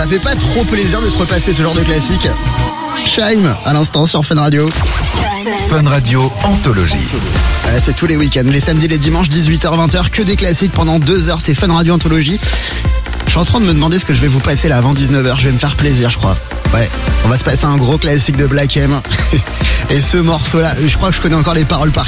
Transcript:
Ça fait pas trop plaisir de se repasser ce genre de classique. Shime à l'instant sur Fun Radio. Fun Radio Anthologie. C'est tous les week-ends, les samedis, les dimanches, 18h-20h, que des classiques pendant 2 heures, c'est Fun Radio Anthologie. Je suis en train de me demander ce que je vais vous passer là avant 19h, je vais me faire plaisir je crois. Ouais, on va se passer un gros classique de Black M. Et ce morceau là, je crois que je connais encore les paroles par